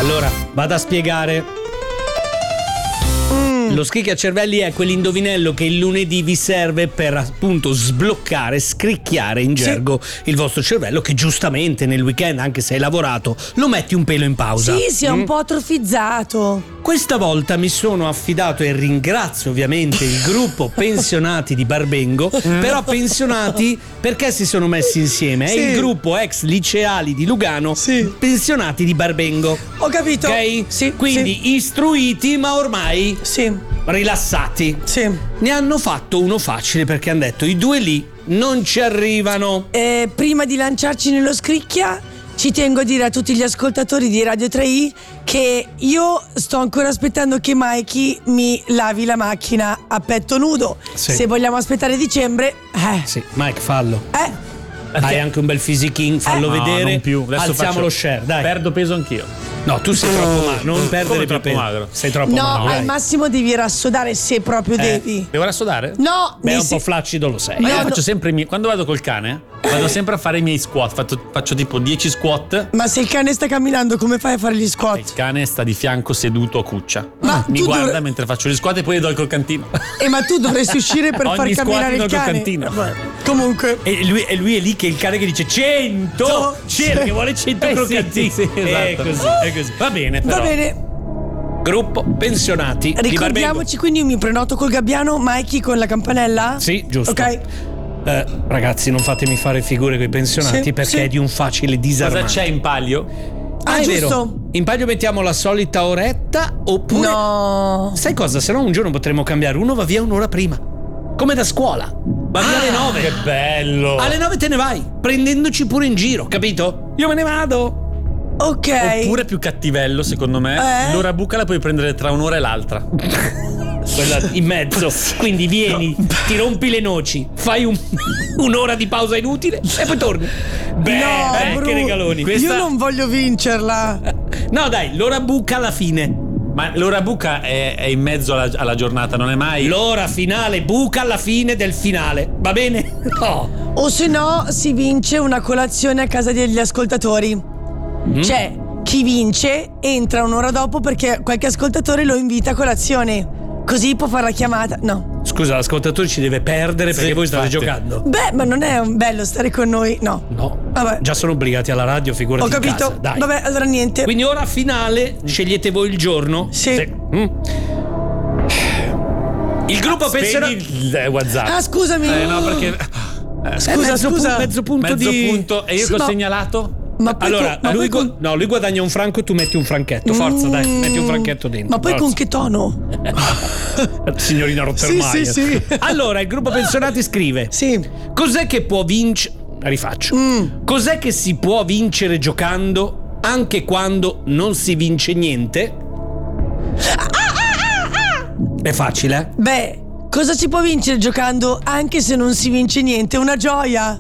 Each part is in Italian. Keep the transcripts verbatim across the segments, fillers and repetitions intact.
Allora, vado a spiegare. Lo scricchiacervelli è quell'indovinello che il lunedì vi serve per appunto sbloccare, scricchiare in gergo sì. il vostro cervello, che giustamente nel weekend, anche se hai lavorato, lo metti un pelo in pausa. Sì, si è mm? un po' atrofizzato. Questa volta mi sono affidato e ringrazio ovviamente il gruppo Pensionati di Barbengo, però pensionati perché si sono messi insieme? Sì. È il gruppo ex liceali di Lugano, sì. Pensionati di Barbengo. Ho capito. Ok? Sì. Quindi sì. istruiti ma ormai sì. rilassati. Sì. Ne hanno fatto uno facile perché hanno detto i due lì non ci arrivano. Eh, prima di lanciarci nello scricchia, ci tengo a dire a tutti gli ascoltatori di Radio tre i che io sto ancora aspettando che Mikey mi lavi la macchina a petto nudo. Sì. Se vogliamo aspettare dicembre, eh. Sì, Mike, fallo. Eh. Hai anche un bel fisichino, fallo eh. vedere. No, non più. Adesso alziamo faccio, lo share, dai. Perdo peso anch'io. No, tu sei troppo magro, non perdere più troppo peso. magro. Sei troppo no, magro. No, al massimo devi rassodare se proprio eh. devi. Devo rassodare? No, beh, un si... po' flaccido lo sei. Ma io no, faccio no. sempre i miei, quando vado col cane, vado sempre a fare i miei squat. Faccio, faccio tipo dieci squat. Ma se il cane sta camminando, come fai a fare gli squat? Il cane sta di fianco seduto a cuccia. Ma mi guarda dovre... mentre faccio gli squat e poi gli do il croccantino. E ma tu dovresti uscire per far camminare il cane. Croccantino. Comunque. E lui, e lui è lì che il cane che dice cento, cento, che vuole cento eh, croccantini. Sì, sì, sì, esatto. È così, è così. Va bene, però. Va bene. Gruppo Pensionati. Ricordiamoci, quindi io mi prenoto col gabbiano, Mikey con la campanella? Sì, giusto. Ok. Eh, ragazzi, non fatemi fare figure coi pensionati sì, perché sì. è di un facile disarmante. Cosa c'è in palio? Ah, ah è giusto. Vero. In palio mettiamo la solita oretta oppure no. Sai cosa? Se no un giorno potremmo cambiare, uno va via un'ora prima. Come da scuola. Va via ah, alle nove. Che bello. Alle nove te ne vai, prendendoci pure in giro, capito? Io me ne vado. Ok. Oppure più cattivello, secondo me, eh? l'ora buca la puoi prendere tra un'ora e l'altra. Quella in mezzo. Quindi vieni, ti rompi le noci, fai un, un'ora di pausa inutile e poi torni. Beh, no, eh, Bru, che regaloni. Questa... Io non voglio vincerla. No, dai, l'ora buca alla fine. Ma l'ora buca è, è in mezzo alla, alla giornata, non è mai. L'ora finale buca alla fine del finale. Va bene? No. O se no si vince una colazione a casa degli ascoltatori. Mm. Cioè, chi vince entra un'ora dopo perché qualche ascoltatore lo invita a colazione. Così può fare la chiamata. No. Scusa, l'ascoltatore ci deve perdere perché sì, voi state infatti. giocando. Beh, ma non è bello stare con noi. No. No. Vabbè. Già sono obbligati alla radio, figurati. Ho capito. In casa. Dai. Vabbè, allora niente. Quindi ora finale, scegliete voi il giorno. Sì. sì. Mm. Il gruppo penserà il WhatsApp. Ah, scusami. Eh, no, perché eh, scusa, mezzo scusa. Pu- mezzo punto mezzo di punto e io sì, che ho ma... segnalato? Ma poi allora, con, ma lui, poi con... no, lui guadagna un franco e tu metti un franchetto. Forza, mm, dai, metti un franchetto dentro. Ma poi forza. con che tono? Signorina Rottermeier. Sì, sì, sì. Allora, il gruppo pensionati scrive: sì. Cos'è che può vincere? Rifaccio. Mm. Cos'è che si può vincere giocando anche quando non si vince niente? Ah, ah, ah, ah. È facile, eh? Beh, cosa si può vincere giocando anche se non si vince niente? Una gioia.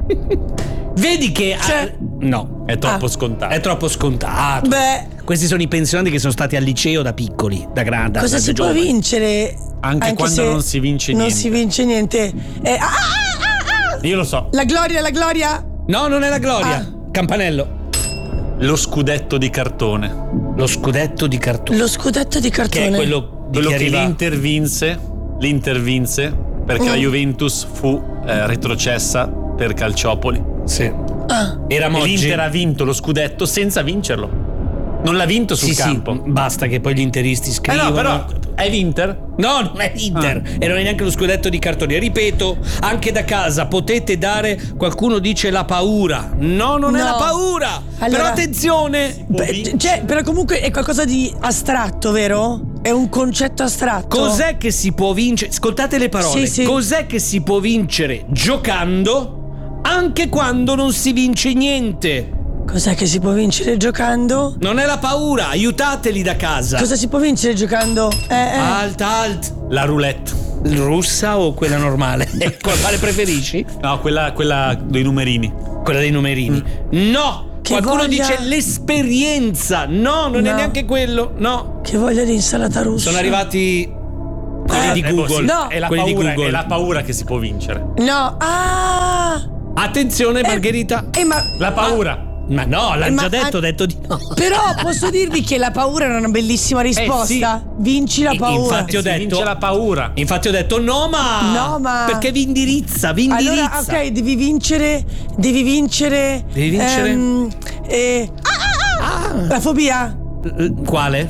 Vedi che cioè, ah, no, è troppo ah. scontato. È troppo scontato. Beh, questi sono i pensionati che sono stati al liceo da piccoli, da grande. Cosa da si giovani. può vincere anche, anche quando non si vince non niente? Non si vince niente. Eh, ah, ah, ah, ah. Io lo so. La gloria, la gloria. No, non è la gloria. Ah. Campanello. Lo scudetto di cartone. Lo scudetto di cartone. Lo scudetto di cartone. Che è quello, quello che arriva... l'Inter vinse, l'Inter vinse perché mm. la Juventus fu eh, retrocessa per Calciopoli. Sì. Ah. Era e l'Inter ha vinto lo scudetto senza vincerlo. Non l'ha vinto sul sì, campo. Sì, basta che poi gli interisti scrivono. Eh no, però è l'Inter? No, non è l'Inter. Ah. E non è neanche lo scudetto di cartone. Ripeto, anche da casa potete dare. Qualcuno dice la paura. No, non no. è la paura. Allora, però attenzione. Beh, cioè, però comunque è qualcosa di astratto, vero? È un concetto astratto. Cos'è che si può vincere? Ascoltate le parole. Sì, sì. Cos'è che si può vincere giocando anche quando non si vince niente? Cos'è che si può vincere giocando? Non è la paura, aiutateli da casa. Cosa si può vincere giocando? Eh, eh. Alt, alt. La roulette. Russa o quella normale? Quale preferisci? No, quella, quella dei numerini. Quella dei numerini. Mm. No! Che Qualcuno voglia... dice l'esperienza. No, non no. è neanche quello. No. Che voglia di insalata russa. Sono arrivati quelli eh, di Google. sì. No. È la, quelli paura, di Google. è la paura che si può vincere. No. Ah! Attenzione, Margherita. Eh, eh ma la paura. Ma no, l'hanno Ma- già detto, ho detto di no. Però posso dirvi che la paura era una bellissima risposta. sì. Vinci la I- paura. infatti ho Si detto vince la paura. Infatti ho detto no ma No, ma- perché vi indirizza, vi indirizza. Allora, ok, devi vincere. Devi vincere. Devi vincere? ehm, eh, La fobia? Eh, Quale?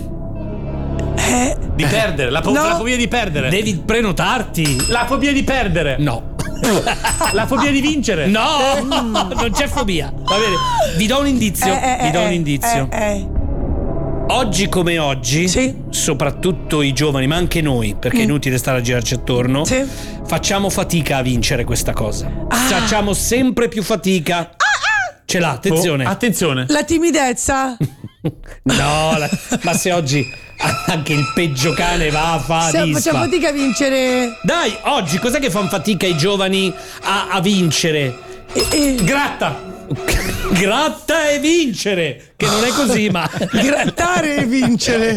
Eh, Di perdere, la, po- No. la fobia di perdere. Devi prenotarti. La fobia di perdere. No. La fobia di vincere. No, non c'è fobia. Va bene. Vi do un indizio. eh, eh, Vi do un eh, indizio. eh, eh. Oggi come oggi, Sì. soprattutto i giovani, ma anche noi, perché è inutile stare a girarci attorno, Sì. facciamo fatica a vincere questa cosa. Facciamo sempre più fatica. Ce l'ha, attenzione. Oh, attenzione. La timidezza? No, la- ma se oggi anche il peggio cane va a fa Se disfa. facciamo fatica a vincere. Dai, oggi cos'è che fanno fatica i giovani a, a vincere? eh, eh, Gratta. Gratta e vincere, che non è così, ma grattare e vincere.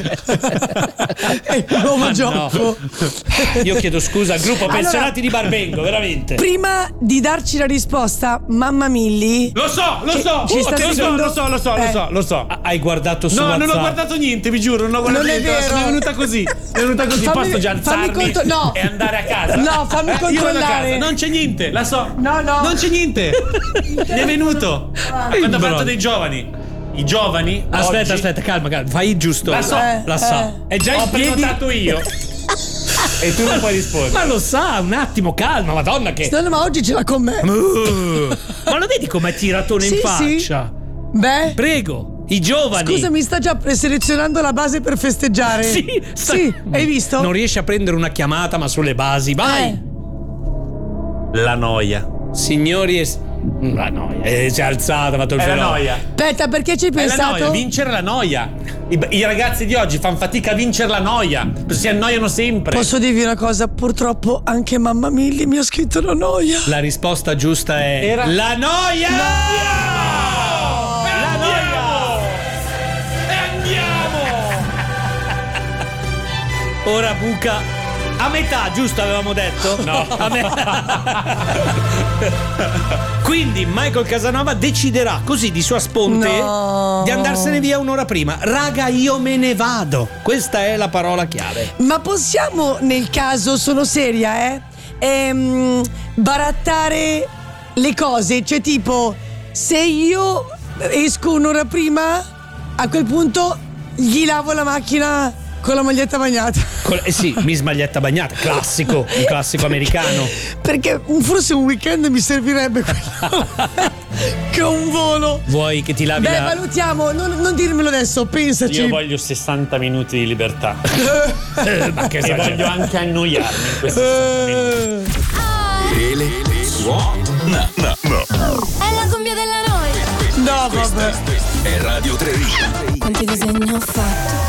È il nuovo Ma gioco. no. Io chiedo scusa al gruppo Allora- pensionati di Barbengo, veramente. Prima di darci la risposta, mamma Milli. Lo so, lo Ci- so. ci sta lo so, seguendo- lo so, lo so, lo Eh. so, lo so. Ah, hai guardato su No, WhatsApp? non ho guardato niente, vi giuro, non ho guardato Non è niente. vero. Mi è venuta così. Mi è venuta così. Fammi- Posso già fammi alzarmi contro- no. e andare a casa? No, fammi Eh, io vado a controllare. casa. Non c'è niente, la so. No, no. Non c'è niente. Mi è venuto. Quando ha fatto dei giovani. I giovani. Aspetta, oggi- aspetta, calma, calma. Fai il giusto. La so, Eh, la sa. eh. È già in Ho piedi. prenotato io. E tu non puoi rispondere. Ma lo sa, un attimo, calma, madonna che. No, no, ma oggi ce l'ha con me. Uh, ma lo vedi com'è tiratone in Sì, sì. faccia? Beh. Prego, i giovani. Scusa, mi sta già preselezionando la base per festeggiare. Sì, sta- Sì, hai visto? Non riesce a prendere una chiamata, ma sulle basi. Vai. Eh. La noia. Signori e. La noia. Eh, si è alzata, ha fatto il È la fenomeno. noia. Aspetta, perché ci hai È la pensato? noia, vincere la noia. I, I ragazzi di oggi fanno fatica a vincere la noia. Si annoiano sempre. Posso dirvi una cosa? Purtroppo anche mamma Milli mi ha scritto la noia. La risposta giusta è. Era- La noia! E andiamo! E andiamo! Ora buca. A metà, giusto avevamo detto? No. A me- Quindi Michael Casanova deciderà così di sua sponte No. di andarsene via un'ora prima. Raga, io me ne vado. Questa è la parola chiave. Ma possiamo, nel caso, sono seria, eh? Ehm, barattare le cose, cioè tipo, se io esco un'ora prima, a quel punto gli lavo la macchina con la maglietta bagnata. Col- eh sì, Miss Maglietta Bagnata, classico, un classico americano. Perché forse un weekend mi servirebbe quello. Che un volo. Vuoi che ti lavi Beh, la. valutiamo, non, non dirmelo adesso, pensaci. Io voglio sessanta minuti di libertà. Eh, ma che E esagerato. voglio anche annoiarmi in questi sessanta minuti. Eh, Ele suona. No, no. È la cumbia della noia. No, vabbè. È Radio tre. Quanti disegni ho fatto?